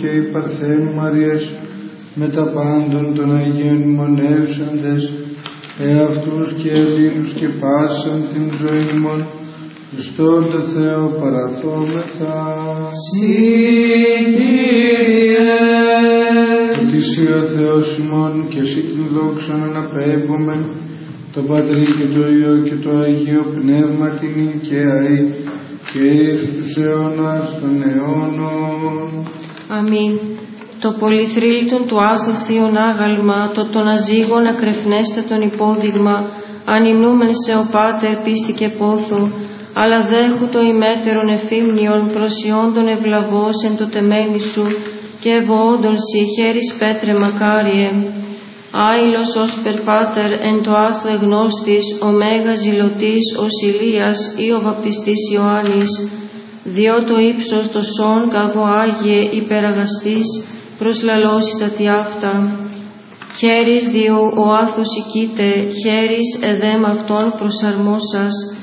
και η Παρθένου Μαρίας, με τα πάντων των Αγίων μονεύσαντες, εαυτούς και αλλήλους και πάσαν την ζωή ημών, Χριστόν το Θεό παραθόμεθα. Συ Κύριε, ότι εσύ ο Θεός ημών και εσύ την δόξα αναπέμπομεν, το Πατρί και το Υιό και το Αγίο Πνεύμα την και αεί και εις τους αιώνας των αιώνων. Αμήν. Το πολυθρύλιτον του άθου θείον άγαλμα, το των αζύγων ακρεφνέστατον υπόδειγμα, ανυμνούμεν σε ο Πάτερ πίστη και πόθο, αλλά δέχου το ημέτερον εφήμνιον προσιόντων ευλαβώς εν το τεμένη σου, και ευωόντων σοι χέρις Πέτρε μακάριε. Άειλος ως περπάτερ εν το άθου εγνώστης, ο μέγας ζηλωτής ως Ηλίας ή ο βαπτιστής Ιωάννης, διό το ύψος το σόν καγώ Άγιε υπεραγαστής, προσλαλώσει τα τιάφτα. Χέρις διού ο άθος οικείτε, χέρις εδέμ αυτόν προσαρμόσας,